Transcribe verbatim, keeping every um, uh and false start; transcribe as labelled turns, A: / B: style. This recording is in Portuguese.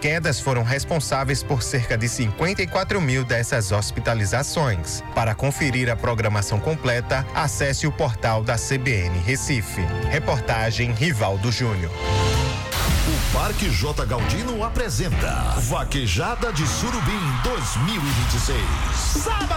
A: quedas foram responsáveis por cerca de cinquenta e quatro mil dessas hospitalizações. Para conferir a programação completa, acesse o portal da C B N Recife. Reportagem Rivaldo Júnior.
B: O Parque J. Galdino apresenta Vaquejada de Surubim dois mil e vinte e seis. Sábado